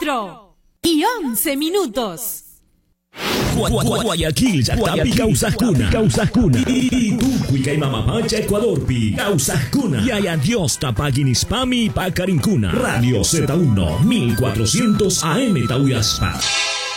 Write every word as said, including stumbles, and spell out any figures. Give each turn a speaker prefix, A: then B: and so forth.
A: cuatro y once minutos.
B: Guayaquil, Tapi, causas cuna, causas cuna. Y tú, cuica y mamapacha, Ecuador, pi, causas cuna. Y hay adiós, tapaguinispami, pacarincuna. Radio Z uno, mil cuatrocientos A M Tauyaspa.